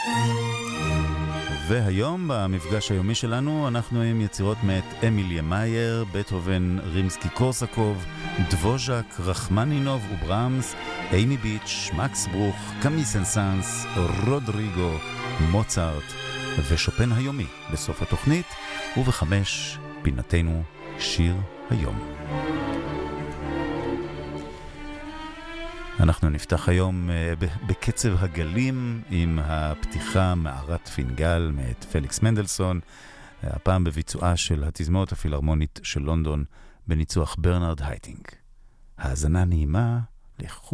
והיום במפגש היומי שלנו אנחנו עם יצירות מאת אמיליה מאייר, בטהובן, רימסקי קורסקוב, דבוז'ק, רחמנינוב וברמס, אימי ביץ', מקס ברוך, קאמי סן-סאנס, רודריגו, מוצרט ושופן היומי בסוף התוכנית. ובחמש פינתנו שיר היום. אנחנו נפתח היום בקצב הגלים עם הפתיחה מערת פינגל מאת פליקס מנדלסון, הפעם בביצועה של התזמורת הפילהרמונית של לונדון בניצוח ברנרד הייטינג. האזנה נעימה לכו